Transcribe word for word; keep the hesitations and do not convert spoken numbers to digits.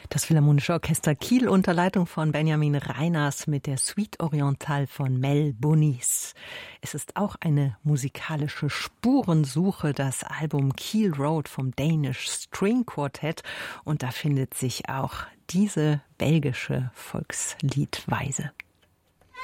Das Philharmonische Orchester Kiel unter Leitung von Benjamin Reiners mit der Suite Orientale von Mel Bonis. Es ist auch eine musikalische Spurensuche, das Album Kiel Road vom Danish String Quartet. Und da findet sich auch diese belgische Volksliedweise.